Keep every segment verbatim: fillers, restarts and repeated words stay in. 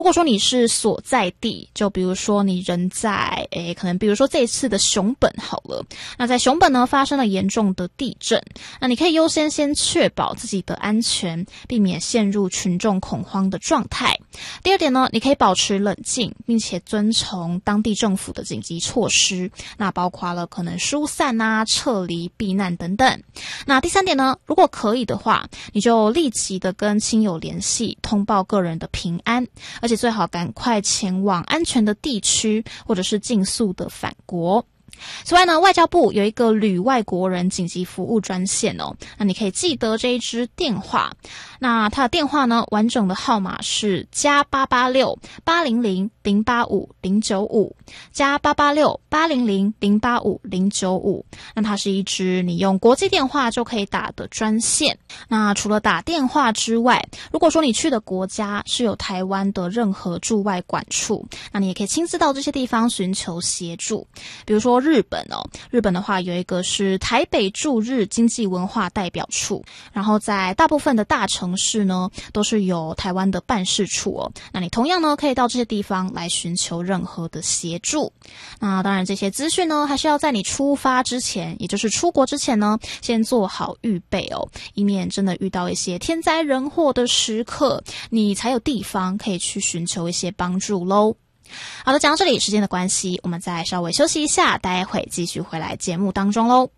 如果说你是所在地，就比如说你人在诶，可能比如说这一次的熊本好了，那在熊本呢发生了严重的地震，那你可以优先先确保自己的安全，避免陷入群众恐慌的状态。第二点呢，你可以保持冷静，并且遵从当地政府的紧急措施，那包括了可能疏散啊、撤离、避难等等。那第三点呢，如果可以的话，你就立即的跟亲友联系，通报个人的平安，而且最好赶快前往安全的地区，或者是尽速的返国。此外呢，外交部有一个旅外国人紧急服务专线哦，那你可以记得这一支电话。那它的电话呢，完整的号码是加八八六八零零零八五零九五加八八六八零零零八五零九五。那它是一支你用国际电话就可以打的专线。那除了打电话之外，如果说你去的国家是有台湾的任何驻外管处，那你也可以亲自到这些地方寻求协助。比如说日本哦，日本的话有一个是台北驻日经济文化代表处，然后在大部分的大城市呢都是有台湾的办事处哦。那你同样呢可以到这些地方来寻求任何的协助。那当然这些资讯呢还是要在你出发之前，也就是出国之前呢先做好预备哦，以免真的遇到一些天灾人祸的时刻，你才有地方可以去寻求一些帮助咯。好的，讲到这里，时间的关系，我们再稍微休息一下，待会继续回来节目当中咯。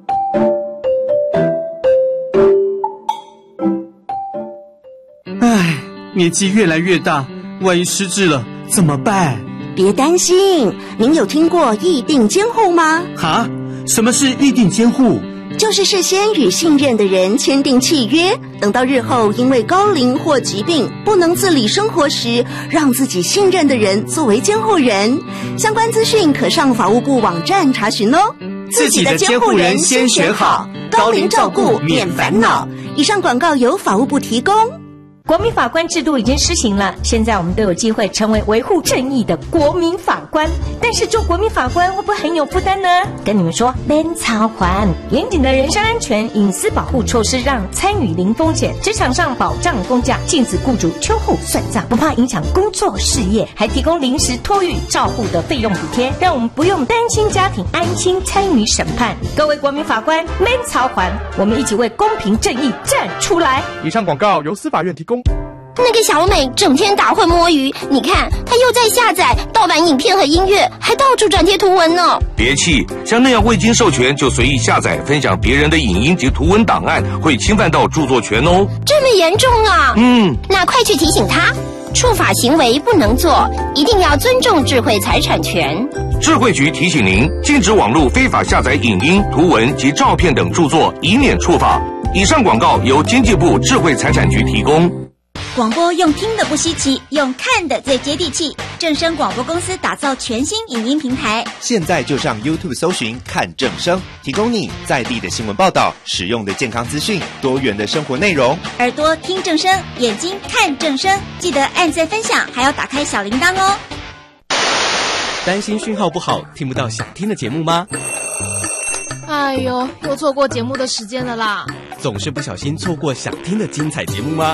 唉，年纪越来越大，万一失智了怎么办？ 别担心，您有听过议定监护吗？ 哈？什么是议定监护？ 就是事先与信任的人签订契约，等到日后因为高龄或疾病不能自理生活时，让自己信任的人作为监护人。相关资讯可上法务部网站查询哦。 自己的监护人先选好，高龄照顾免烦恼。 以上广告由法务部提供。 国民法官制度已经施行了，现在我们都有机会成为维护正义的国民法官。但是做国民法官会不会很有负担呢？跟你们说，免操还严谨的人身安全隐私保护措施，让参与零风险，职场上保障公假，禁止雇主秋后算账，不怕影响工作事业，还提供临时托育照护的费用补贴，让我们不用担心家庭，安心参与审判。各位国民法官，免操还，我们一起为公平正义站出来。 以上广告由司法院提供。 那个小美整天打混摸鱼，你看她又在下载盗版影片和音乐，还到处转贴图文呢。 别气，像那样未经授权就随意下载分享别人的影音及图文档案，会侵犯到著作权哦。 这么严重啊？ 嗯， 那快去提醒他，触法行为不能做，一定要尊重智慧财产权。 智慧局提醒您，禁止网络非法下载影音、图文及照片等著作，以免触法。以上广告由经济部智慧财产局提供。 广播用听的不稀奇，用看的最接地气。正声广播公司打造全新影音平台， 现在就上 YouTube 搜寻看正声，提供你在地的新闻报道、实用的健康资讯、多元的生活内容。 耳朵听正声，眼睛看正声，记得按赞分享，还要打开小铃铛哦。 担心讯号不好，听不到想听的节目吗？ 哎呦，又错过节目的时间了啦！ 总是不小心错过想听的精彩节目吗？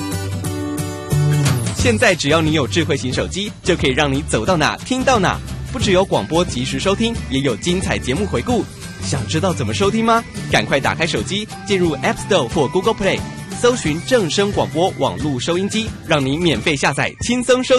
现在只要你有智慧型手机，就可以让你走到哪听到哪。不只有广播及时收听，也有精彩节目回顾。想知道怎么收听吗？赶快打开手机，进入 App Store 或 Google Play， 搜寻正声广播网络收音机，让你免费下载，轻松收听。